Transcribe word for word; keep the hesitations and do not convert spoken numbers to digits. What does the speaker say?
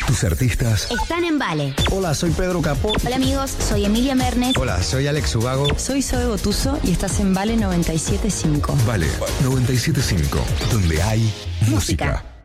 Tus artistas están en Vale. Hola, soy Pedro Capó. Hola amigos, soy Emilia Mernes. Hola, soy Alex Ubago. Soy Zoe Gotuso y estás en Vale noventa y siete punto cinco. Vale noventa y siete punto cinco, donde hay música. Música.